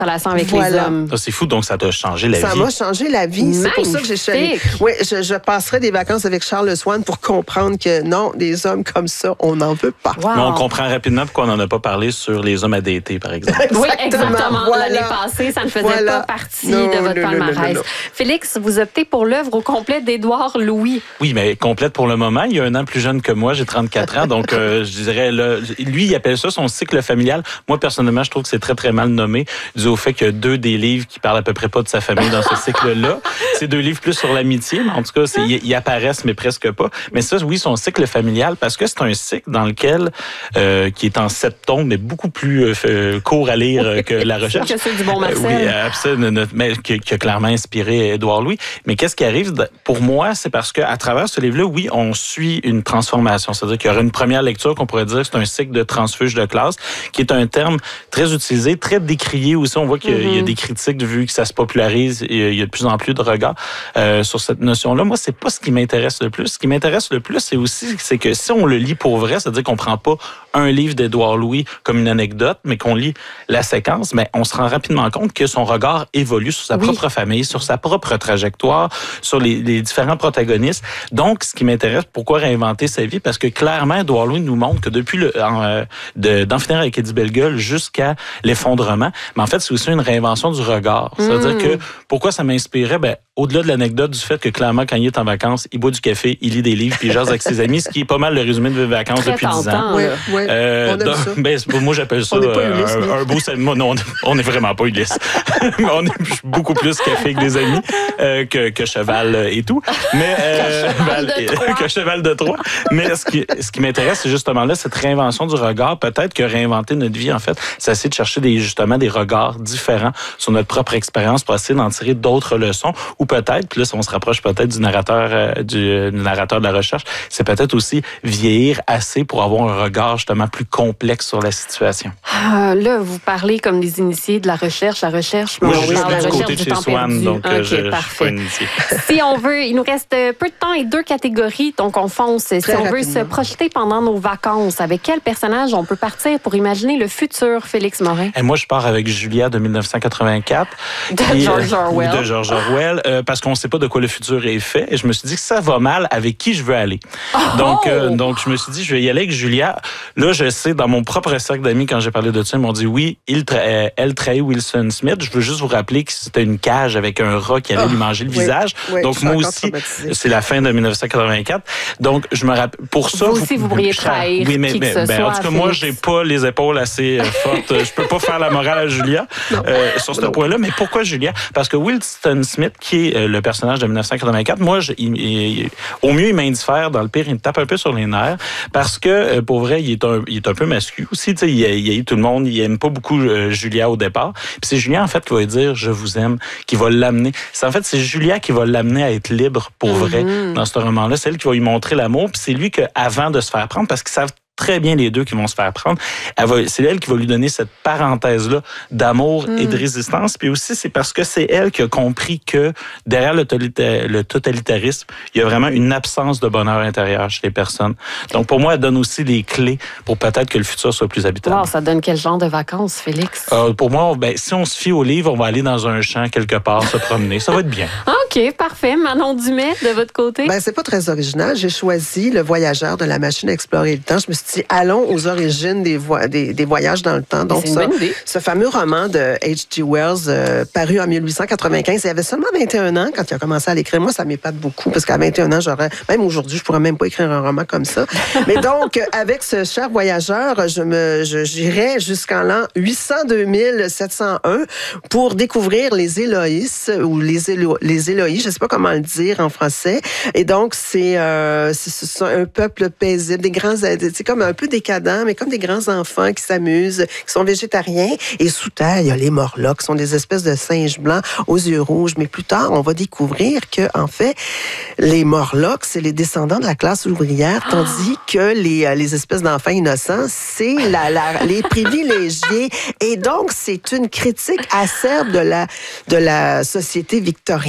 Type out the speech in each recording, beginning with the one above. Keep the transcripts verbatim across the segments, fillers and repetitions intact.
relation avec Voilà. les hommes. Ça, c'est fou, donc ça t'a changé la Ça vie. m'a changé la vie. C'est pour ça que j'ai choisi. Oui, je, je passerai des vacances avec Charles Swan pour comprendre que non, des hommes comme ça, on n'en veut pas. Wow. Mais on comprend rapidement pourquoi on n'en a pas parlé sur les hommes à dater, par exemple. Oui, exactement. Voilà. L'année passée, ça ne faisait Voilà. pas partie Non, de votre non, non, palmarès. non, non. Félix, vous optez pour l'œuvre au complet d'Édouard Louis. Oui, mais complète pour le moment. Il y a un an plus jeune que moi, j'ai trente-quatre ans, donc euh, je dirais, là, lui, il appelle ça son cycle familial. Moi, personnellement, je trouve que c'est très, très mal nommé, dû au fait qu'il y a deux des livres qui parlent à peu près pas de sa famille dans ce cycle-là. C'est deux livres plus sur l'amitié, mais en tout cas, c'est, ils apparaissent, mais presque pas. Mais ça, oui, son cycle familial, parce que c'est un cycle dans lequel, euh, qui est en sept tomes, mais beaucoup plus euh, court à lire euh, que la recherche. Que c'est du bon Marcel. Euh, oui, absolument, mais qui, qui a clairement inspiré Édouard Louis. Mais qu'est-ce qui arrive pour moi, c'est parce que à travers ce livre-là, oui, on suit une transformation. C'est-à-dire qu'il y aura une première lecture qu'on pourrait dire que c'est un cycle de transfuge de classe, qui est un terme très utilisé, très décrié aussi. On voit qu'il y a, mm-hmm. il y a des critiques vu que ça se popularise, et il y a de plus en plus de regards euh, sur cette notion-là. Moi, c'est pas ce qui m'intéresse le plus. Ce qui m'intéresse le plus, c'est aussi c'est que si on le lit pour vrai, c'est-à-dire qu'on prend pas un livre d'Édouard Louis comme une anecdote, mais qu'on lit la séquence, mais on se rend rapidement compte que son regard évolue sur sa oui. propre famille, sur sa propre trajectoire, sur les, les différents protagonistes. Donc, ce qui m'intéresse, pourquoi réinventer sa vie? Parce que clairement, Édouard Louis nous montre que depuis le, en, euh, de, d'en finir avec Eddie Bellegueule jusqu'à l'effondrement, mais en fait, c'est aussi une réinvention du regard. Mmh. C'est-à-dire que pourquoi ça m'inspirait? Ben, au-delà de l'anecdote du fait que clairement, quand il est en vacances, il boit du café, il lit des livres, puis il jase avec ses amis, ce qui est pas mal le résumé de mes vacances Très depuis dix ans. Oui, oui. Euh, on aime donc, ça. Ben, moi, j'appelle ça euh, Ulysse, un, un beau... Non, on n'est vraiment pas Ulysse. On est beaucoup plus café que des amis, euh, que, que cheval et tout. Mais, euh, que, cheval ben, que cheval de Troie. Mais ce qui, ce qui m'intéresse, c'est justement là, cette réinvention du regard. Peut-être que réinventer notre vie, en fait, c'est essayer de chercher des, justement des regards différents sur notre propre expérience pour essayer d'en tirer d'autres leçons. Ou peut-être, puis là, on se rapproche peut-être du narrateur, euh, du, du narrateur de la recherche, c'est peut-être aussi vieillir assez pour avoir un regard justement plus complexe sur la situation. Ah, là, vous parlez comme des initiés de la recherche, la recherche. Moi, on je suis parle du la côté de chez Swan, donc okay, je, parfait. je suis pas initié. Si on veut, il nous reste peu de temps et deux catégories, donc on fonce. Très si on rapidement. veut se projeter pendant nos vacances, avec quel personnage on peut partir pour imaginer le futur, Félix Morin? Et moi, je pars avec Julia de dix-neuf cent quatre-vingt-quatre. De qui, George Orwell. De George Orwell, euh, parce qu'on ne sait pas de quoi le futur est fait. Et je me suis dit que ça va mal, avec qui je veux aller. Oh! Donc, euh, donc, je me suis dit, je vais y aller avec Julia. Là, je sais, dans mon propre cercle d'amis, quand j'ai parlé de ça, ils m'ont dit, oui, il tra- euh, elle trahit Wilson Smith. Je veux juste vous rappeler que c'était une cage avec un rat qui allait oh, lui manger le oui, visage. Oui, donc, moi aussi, c'est la fin de dix-neuf cent quatre-vingt-quatre. Donc, je me rappelle, pour ça... Vous aussi, vous pourriez je, trahir oui, mais, qui mais, que ce ben, soit, en tout cas, Félix. moi, j'ai pas les épaules assez euh, fortes. Je peux pas faire la morale à Julia euh, sur ce point-là. Mais pourquoi Julia? Parce que Wilson Smith, qui est euh, le personnage de dix-neuf cent quatre-vingt-quatre, moi, je, il, il, au mieux, il m'indiffère. Dans le pire, il me tape un peu sur les nerfs. Parce que, euh, pour vrai, il est un, il est un peu mascu aussi. Il, il haït tout le monde. Il aime pas beaucoup euh, Julia au départ. Puis c'est Julia, en fait, qui va lui dire « je vous aime », qui va l'amener. C'est, en fait, c'est Julia qui va l'amener à être libre pour vrai mm-hmm. dans ce roman-là. C'est elle qui va lui montrer l'amour. Puis c'est lui, que, avant de se faire prendre, parce qu'ils savent très bien les deux qui vont se faire prendre. Elle va, c'est elle qui va lui donner cette parenthèse-là d'amour mm. et de résistance. Puis aussi, c'est parce que c'est elle qui a compris que derrière le, tolita- le totalitarisme, il y a vraiment une absence de bonheur intérieur chez les personnes. Donc, pour moi, elle donne aussi les clés pour peut-être que le futur soit plus habitable. Wow, ça donne quel genre de vacances, Félix? Euh, pour moi, ben, si on se fie au livre, on va aller dans un champ quelque part, se promener. Ça va être bien. OK, parfait. Manon Dumais, de votre côté? Ben, c'est pas très original. J'ai choisi Le Voyageur de la machine à explorer le temps. Je me suis dit, allons aux origines des, vo- des, des voyages dans le temps. Donc, c'est ça, une bonne idée. ce fameux roman de H G Wells, euh, paru en dix-huit cent quatre-vingt-quinze, il avait seulement vingt et un ans quand il a commencé à l'écrire. Moi, ça m'épate beaucoup parce qu'à vingt et un ans, j'aurais, même aujourd'hui, je pourrais même pas écrire un roman comme ça. Mais donc, avec ce cher voyageur, je me, je, j'irai jusqu'en l'an huit cent deux mille sept cent un pour découvrir les Éloïs ou les, Élo, les Éloïs, je sais pas comment le dire en français. Et donc, c'est, euh, c'est, c'est un peuple paisible, des grands, c'est comme un peu décadent, mais comme des grands enfants qui s'amusent, qui sont végétariens. Et sous terre, il y a les Morlocks, qui sont des espèces de singes blancs aux yeux rouges. Mais plus tard, on va découvrir que, en fait, les Morlocks, c'est les descendants de la classe ouvrière, tandis que les, les espèces d'enfants innocents, c'est la, la, les privilégiés. Et donc, c'est une critique acerbe de la, de la société victorienne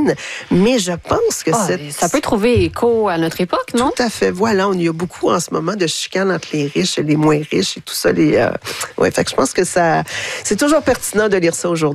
chicane, mais je pense que Ah, cette... ça peut trouver écho à notre époque, non? Tout à fait. Voilà, on y a beaucoup en ce moment de chicanes entre les riches et les moins riches et tout ça. Les, euh... ouais, fait que je pense que ça, c'est toujours pertinent de lire ça aujourd'hui.